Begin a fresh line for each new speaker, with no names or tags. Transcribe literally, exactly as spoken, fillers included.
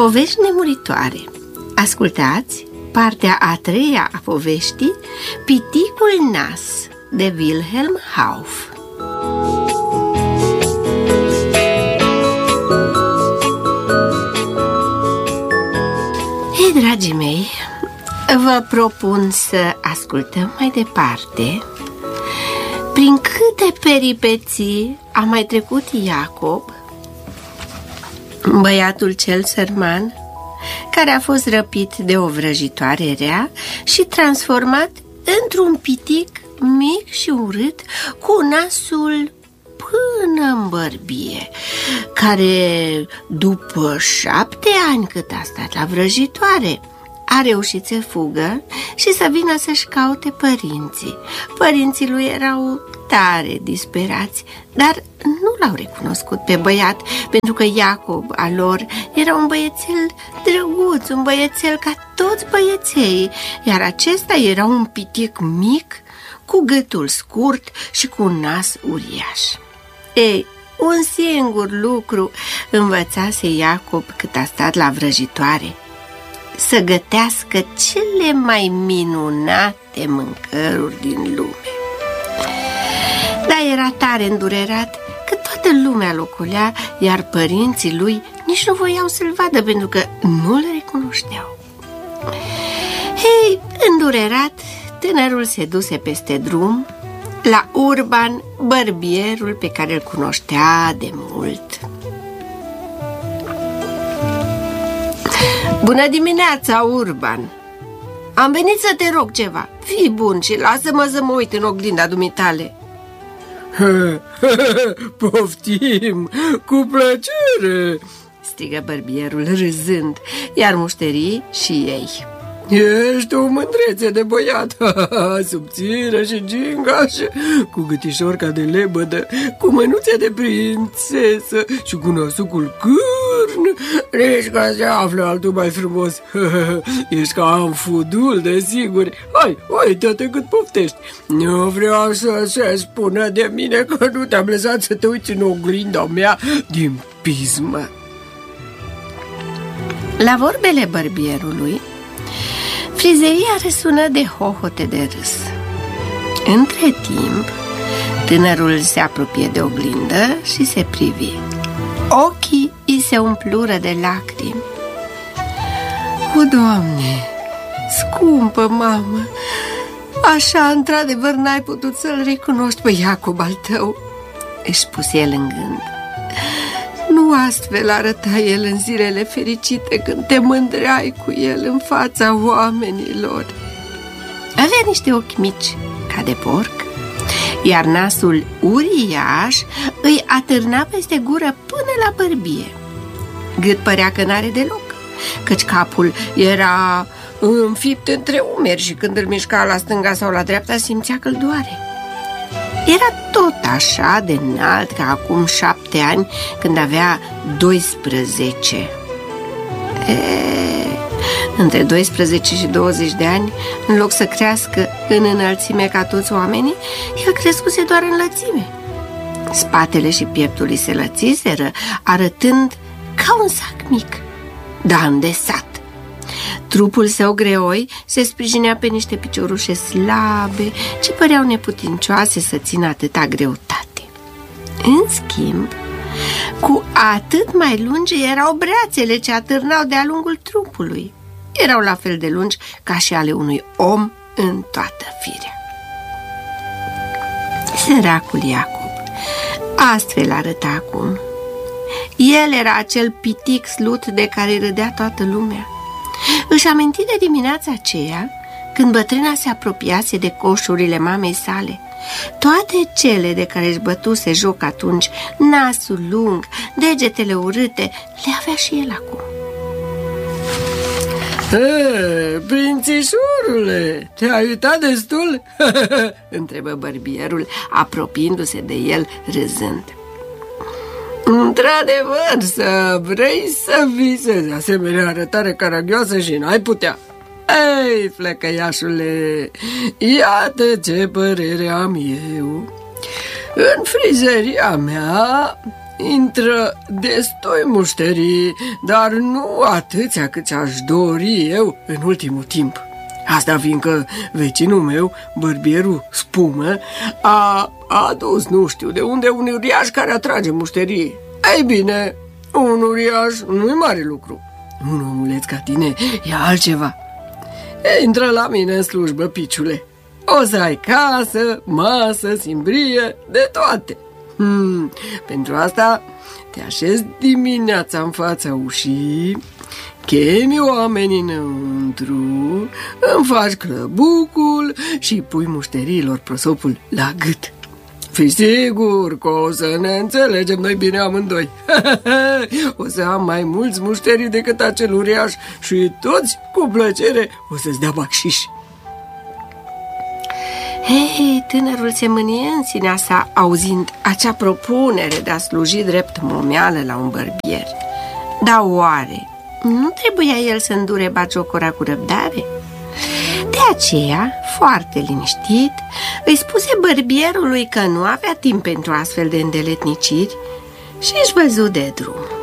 Povești nemuritoare. Ascultați partea a treia a poveștii Piticul Nas de Wilhelm Hauff. Ei, dragii mei, vă propun să ascultăm mai departe prin câte peripeții a mai trecut Iacob, băiatul cel sărman, care a fost răpit de o vrăjitoare rea și transformat într-un pitic mic și urât, cu nasul până în bărbie, care, după șapte ani cât a stat la vrăjitoare, a reușit să fugă și să vină să-și caute părinții. Părinții lui erau tare disperați, dar nu l-au recunoscut pe băiat, pentru că Iacob al lor era un băiețel drăguț, un băiețel ca toți băieței, iar acesta era un pitic mic, cu gâtul scurt și cu un nas uriaș. Ei, un singur lucru învățase Iacob cât a stat la vrăjitoare: să gătească cele mai minunate mâncăruri din lume. Dar era tare îndurerat că toată lumea l-ocolea, iar părinții lui nici nu voiau să-l vadă, pentru că nu-l recunoșteau. Hei, îndurerat, tânărul se duse peste drum la Urban, bărbierul pe care îl cunoștea de mult. Bună dimineața, Urban! Am venit să te rog ceva. Fii bun și lasă-mă să mă uit în oglinda dumitale.
Poftim, cu plăcere!
Strigă bărbierul râzând, iar mușterii și ei.
Ești o mândrețe de băiat, subțire și gingașă, cu gâtișor ca de lebădă, cu mânuțe de prințesă și cu nasucul cârn. Nici că se află altul mai frumos. Ești ca Amfudul, desigur. Hai, uită-te cât poftești. Nu vreau să se spună de mine că nu te-am lăsat să te uiți în oglinda mea din pismă.
La vorbele bărbierului, frizeria răsună de hohote de râs. Între timp, tânărul se apropie de oglindă și se privi. Ochii îi se umplură de lacrimi. O, Doamne, scumpă mamă, așa într-adevăr n-ai putut să-l recunoști pe Iacob al tău, își spuse el în gând. Nu astfel arăta el în zilele fericite, când te mândreai cu el în fața oamenilor. Avea niște ochi mici ca de porc, iar nasul uriaș îi atârna peste gură până la bărbie. Gât părea că n-are deloc, căci capul era înfipt între umeri și când îl mișca la stânga sau la dreapta simțea că îl doare. Era tot așa de înalt ca acum șapte ani, când avea doisprezece. E, între doisprezece și douăzeci de ani, în loc să crească în înălțime ca toți oamenii, el crescuse doar în lățime. Spatele și pieptul îi se lățiseră, arătând ca un sac mic, dar îndesat. Trupul său greoi se sprijinea pe niște piciorușe slabe, ce păreau neputincioase să țină atâta greutate. În schimb, cu atât mai lungi erau brațele ce atârnau de-a lungul trupului. Erau la fel de lungi ca și ale unui om în toată firea. Săracul Iacob astfel arăta acum. El era acel pitic slut de care râdea toată lumea. Își aminti de dimineața aceea, când bătrâna se apropiase de coșurile mamei sale. Toate cele de care își bătuse joc atunci, nasul lung, degetele urâte, le avea și el acum.
He, prințișorule, te-ai uitat destul?
Întrebă bărbierul, apropiindu-se de el, râzând.
Într-adevăr, să vrei să visezi asemenea arătare caragioasă și n-ai putea. Ei, flecăiașule, iată ce părere am eu. În frizeria mea intră destoi mușterii, dar nu atâția cât aș dori eu în ultimul timp. Asta fiindcă vecinul meu, bărbierul Spumă, a adus nu știu de unde un uriaș care atrage mușterii. Ei bine, un uriaș nu-i mare lucru. Un omuleț ca tine e altceva. Intră la mine în slujbă, piciule. O să ai casă, masă, simbrie, de toate. Hmm, pentru asta te așezi dimineața în fața ușii, chemi oamenii înăuntru, îmi faci clăbucul și pui mușteriilor prosopul la gât. Fii sigur că o să ne înțelegem noi bine amândoi. O să am mai mulți mușterii decât acel uriaș și toți, cu plăcere, o să-ți dea bacșiș.
Hei, tânărul se mânie în sinea sa, auzind acea propunere de a sluji drept momeală la un bărbier. Dar oare nu trebuia el să îndure bagiocora cu răbdare? De aceea, foarte liniștit, îi spuse bărbierului că nu avea timp pentru astfel de îndeletniciri și își văzu de drum.